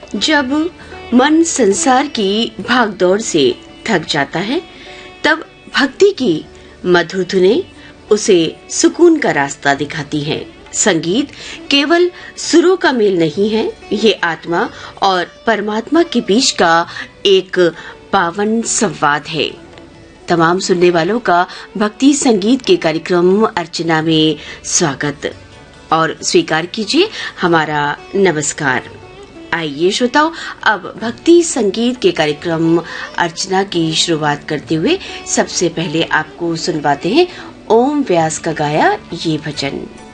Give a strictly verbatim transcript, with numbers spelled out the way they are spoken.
जब मन संसार की भागदौड़ से थक जाता है, तब भक्ति की मधुर धुनें उसे सुकून का रास्ता दिखाती हैं। संगीत केवल सुरों का मेल नहीं है, ये आत्मा और परमात्मा के बीच का एक पावन संवाद है। तमाम सुनने वालों का भक्ति संगीत के कार्यक्रम अर्चना में स्वागत और स्वीकार कीजिए हमारा नमस्कार। आइए श्रोताओं, अब भक्ति संगीत के कार्यक्रम अर्चना की शुरुआत करते हुए सबसे पहले आपको सुनवाते हैं ओम व्यास का गाया ये भजन।